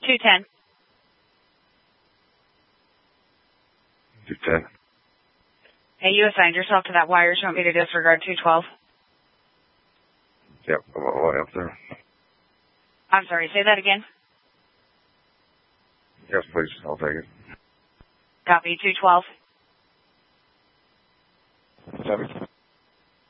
210. 210. Hey, you assigned yourself to that wire. You want me to disregard 212? Yep, I'm all the way up there. I'm sorry, say that again. Yes, please. I'll take it. Copy, 212. 7.